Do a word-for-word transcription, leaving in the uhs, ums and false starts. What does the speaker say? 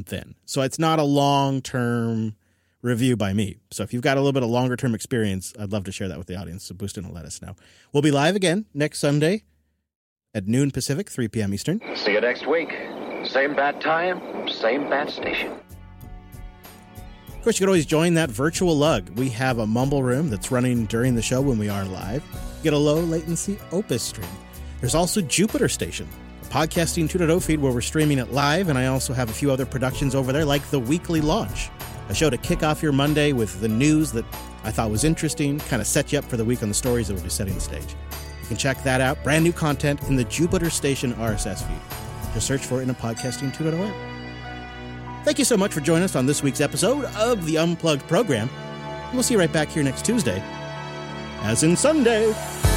month in. So it's not a long-term review by me. So if you've got a little bit of longer-term experience, I'd love to share that with the audience. So boost in and let us know. We'll be live again next Sunday at noon Pacific, three p.m. Eastern. See you next week. Same bat time, same bat station. Of course, you can always join that virtual lug. We have a Mumble room that's running during the show when we are live. You get a low-latency Opus stream. There's also Jupiter Station, a podcasting two point oh feed where we're streaming it live, and I also have a few other productions over there, like The Weekly Launch, a show to kick off your Monday with the news that I thought was interesting, kind of set you up for the week on the stories that will be setting the stage. You can check that out. Brand new content in the Jupiter Station R S S feed. Just search for it in a podcasting two point oh app. Thank you so much for joining us on this week's episode of the Unplugged program. We'll see you right back here next Tuesday, as in Sunday.